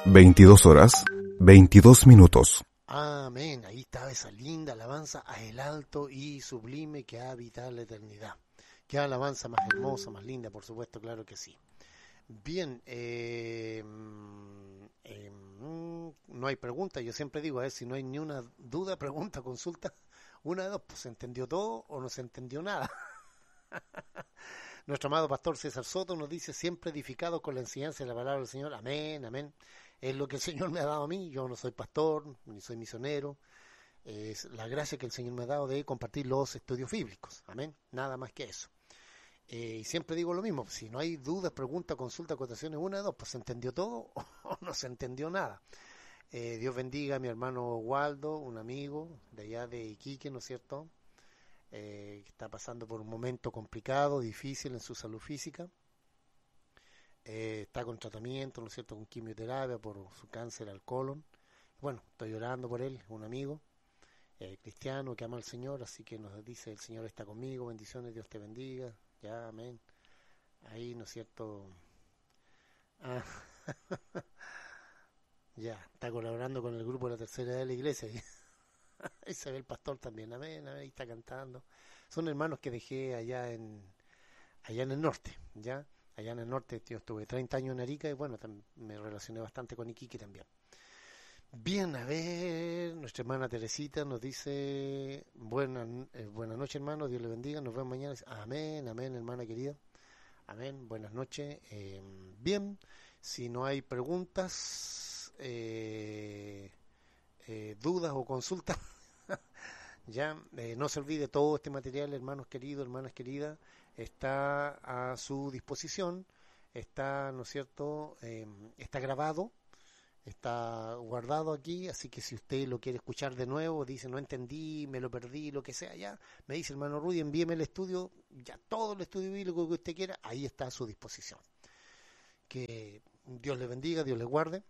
22 horas, 22 minutos. Amén. Ahí estaba esa linda alabanza a el alto y sublime que habita la eternidad. Qué alabanza más hermosa, más linda, por supuesto, claro que sí. Bien, no hay pregunta. Yo siempre digo, a ver, si no hay ni una duda, pregunta, consulta, una de dos, pues se entendió todo o no se entendió nada. Nuestro amado pastor César Soto nos dice, siempre edificado con la enseñanza de la palabra del Señor. Amén, amén. Es lo que el Señor me ha dado a mí. Yo no soy pastor, ni soy misionero. Es la gracia que el Señor me ha dado de compartir los estudios bíblicos. Amén. Nada más que eso. Y siempre digo lo mismo. Si no hay dudas, preguntas, consultas, acotaciones, una de dos, pues se entendió todo o no se entendió nada. Dios bendiga a mi hermano Waldo, un amigo de allá de Iquique, ¿no es cierto? Que está pasando por un momento complicado, difícil en su salud física. Está con tratamiento, ¿no es cierto?, con quimioterapia por su cáncer al colon. Bueno, estoy orando por él, un amigo cristiano que ama al Señor, así que nos dice, el Señor está conmigo, bendiciones, Dios te bendiga, ya, amén. Ahí, ¿no es cierto? Ah, ya, está colaborando con el grupo de la tercera edad de la iglesia. Ahí se ve el pastor también, amén, amén, ahí está cantando. Son hermanos que dejé allá en el norte, ¿ya? Allá en el norte, yo estuve 30 años en Arica y bueno, me relacioné bastante con Iquique también. Bien, a ver, nuestra hermana Teresita nos dice, buenas noches hermano, Dios le bendiga, nos vemos mañana. Amén, amén, hermana querida. Amén, buenas noches. Bien, si no hay preguntas, dudas o consultas, ya, no se olvide, todo este material, hermanos queridos, hermanas queridas, está a su disposición, está, ¿no es cierto?, está grabado, está guardado aquí, así que si usted lo quiere escuchar de nuevo, dice, no entendí, me lo perdí, lo que sea, ya, me dice, hermano Rudy, envíeme el estudio, ya todo el estudio bíblico que usted quiera, ahí está a su disposición. Que Dios le bendiga, Dios le guarde.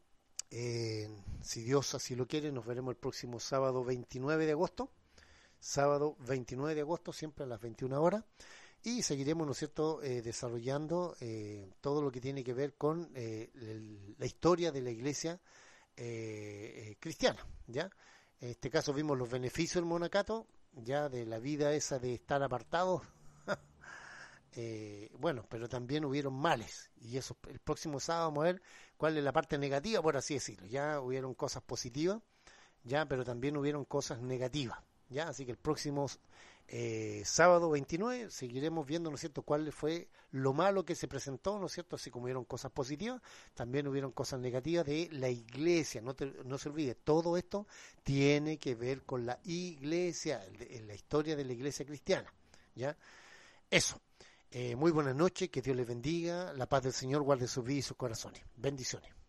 Si Dios así lo quiere, nos veremos el próximo sábado 29 de agosto. Sábado 29 de agosto, siempre a las 21 horas. Y seguiremos, ¿no es cierto?, desarrollando todo lo que tiene que ver con la historia de la iglesia cristiana, ¿ya? En este caso vimos los beneficios del monacato, ya de la vida esa de estar apartados. Bueno, pero también hubieron males, y eso el próximo sábado vamos a ver cuál es la parte negativa, por así decirlo. Ya hubieron cosas positivas, ya, pero también hubieron cosas negativas, ya, así que el próximo sábado 29 seguiremos viendo, ¿no es cierto?, cuál fue lo malo que se presentó, ¿no es cierto?, así como hubieron cosas positivas, también hubieron cosas negativas de la iglesia. No se olvide, todo esto tiene que ver con la iglesia, en la historia de la iglesia cristiana, ya, eso. Muy buenas noches, que Dios les bendiga, la paz del Señor guarde sus vidas y sus corazones. Bendiciones.